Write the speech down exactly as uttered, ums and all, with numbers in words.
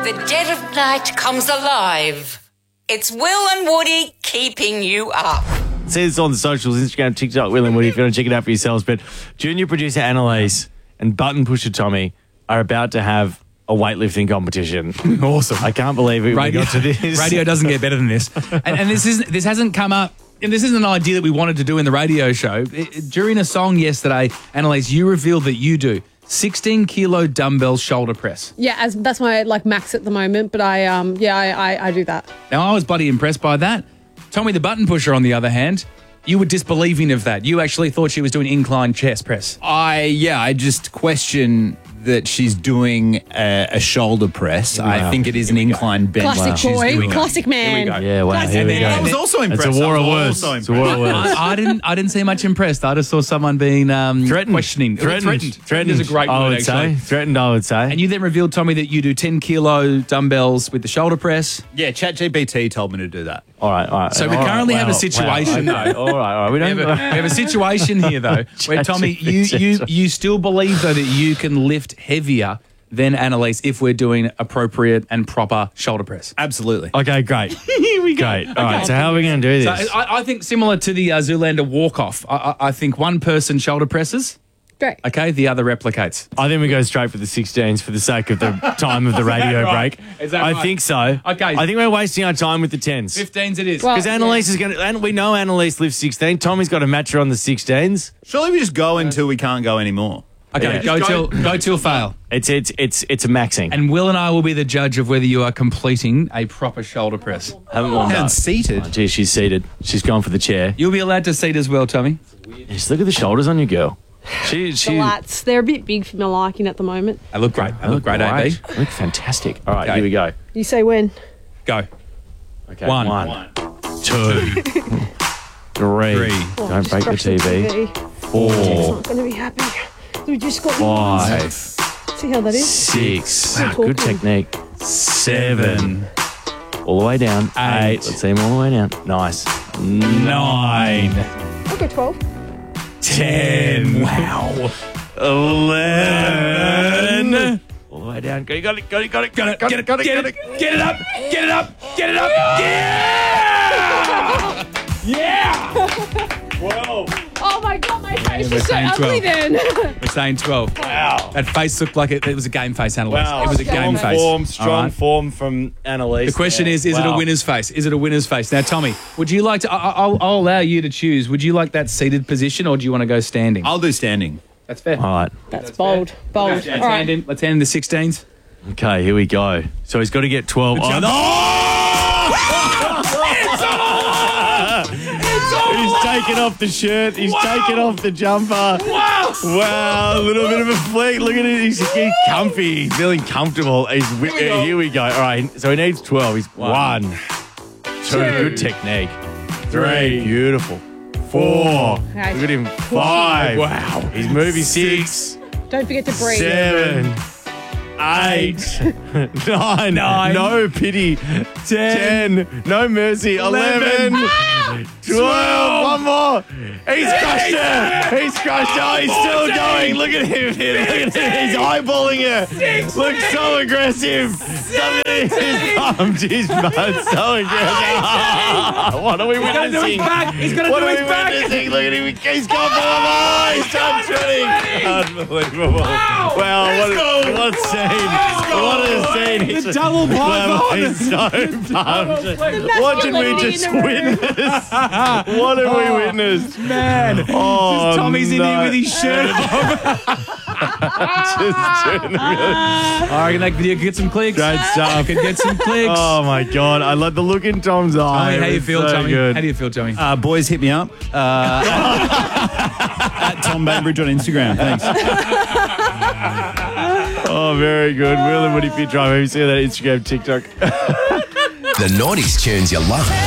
the dead of night comes alive. It's Will and Woody keeping you up. See this on the socials, Instagram, TikTok, Will and Woody, if you want to check it out for yourselves. But junior producer Annalise and button pusher Tommy are about to have a weightlifting competition. Awesome. I can't believe it. Radio, we got to this. Radio doesn't get better than this. And, and this isn't this hasn't come up. And this isn't an idea that we wanted to do in the radio show. It, during a song yesterday, Annalise, you revealed that you do sixteen kilo dumbbell shoulder press. Yeah, as that's my like max at the moment. But I um yeah I I, I do that. Now I was bloody impressed by that. Tommy the button pusher, on the other hand, you were disbelieving of that. You actually thought she was doing incline chest press. I yeah, I just question that she's doing a, a shoulder press. Wow. I think it is an incline bench. Classic she's boy, doing. classic man. Here we go. Yeah, wow. Classic Here we man. go. I was also It's impressed. a war I of was words. also It's a war of words. I, I didn't. I didn't see much impressed. I just saw someone being um, Threatened. questioning, Threatened. Threatened. Threatened. is a great I word, would actually. say. Threatened, I would say. And you then revealed, Tommy, that you do ten kilo dumbbells with the shoulder press. Yeah, ChatGPT told me to do that. all right, all right. So we all right, currently have a wow, situation, wow, okay, though. all right, all right. We We don't. have, a, we have a situation here, though, where, Tommy, you, you, you still believe, though, that you can lift heavier than Annalise if we're doing appropriate and proper shoulder press. Absolutely. Okay, great. Here we go. Great. All right. So how are we going to do So this? I, I think similar to the uh, Zoolander walk-off, I, I, I think one person shoulder presses, Great. okay, the other replicates. I think we go straight for the sixteens for the sake of the time of the radio right? break. Is that I right? think so. Okay. I think we're wasting our time with the tens. fifteens it is. Well- Because Annalise is going to, and we know Annalise lifts sixteen. Tommy's got a matcher on the sixteens. Surely we just go until we can't go anymore. okay, yeah. go, till, go till fail. It's it's it's it's a maxing. And Will and I will be the judge of whether you are completing a proper shoulder press. Haven't warmed And up. seated. Oh, gee, she's seated. She's gone for the chair. You'll be allowed to seat as well, Tommy. Just look at the shoulders on your girl. She The she. lats, they're a bit big for my liking at the moment. They look great. They look great, A B. They look fantastic. All right, Okay. here we go. You say when? Go. Okay, One. one, two, three. Three. Oh, Don't just break the brush T V. It's Four, not going to be happy. We just got five, See how that is? six. Wow, Good good talking. technique. Seven. All the way down. Eight. Eight. Let's see him all the way down. Nice. Nine. I'll go twelve. Ten. Wow. Eleven. All the way down. Got it, got it, got it, got it, got it, got it, got it, Get got it, it. get it up, get it up, get it up. Yeah! Yeah! Whoa. Oh my god, my face we're is so saying ugly twelve. then. We're saying twelve. Wow. That face looked like it, it was a game face, Annalise. Wow. It was a game Strong face. Form, All strong right? form from Annalise. The question there. is, is it a Wow. winner's face? Is it a winner's face? Now, Tommy, would you like to, I- I'll, I'll allow you to choose. Would you like that seated position or do you want to go standing? I'll do standing. That's fair. All right. That's bold. Bold. Let's All hand right. in, let's hand in the sixteens. Okay, here we go. So he's got to get twelve. Oh, no! He's taken off the shirt. He's taken off the jumper. Wow! Wow, a little bit of a flick. Look at it. He's, he's comfy. He's feeling comfortable. He's here we, uh, here we go. All right, so he needs twelve. He's one, two. Good technique. Three. Beautiful. Four. Okay. Look at him. Five. Wow. He's moving. Six. Don't forget to breathe. Seven, eight, nine, Nine. no pity, ten, no mercy, eleven, twelve, one more. He's crushed her. He's crushed her. Oh, he's still going. Look at him. Look at him. He's eyeballing her. Looks so aggressive. Something is pumped. He's butt so aggressive. What are we gonna do his witnessing? back. He's gonna What do are his we back. witnessing? Look at him. He's gone for the ball. He's done shooting. Unbelievable. Wow. What, what a scene. What a scene. He's The double python. He's so pumped. What did we just witness? What have we witnessed? Man. Oh, Tommy's in no. here with his shirt off. Just doing the really- I reckon that video could get some clicks. Great stuff. Could get some clicks. Oh, my God. I love the look in Tom's eye. Tommy, how It you was feel, so Tommy? good. How do you feel, Tommy? Uh, boys, hit me up. Uh, at Tom Bainbridge on Instagram. Thanks. Oh, very good. Will and Woody Fit Drive. Have you seen that Instagram, TikTok? The nineties tunes you love.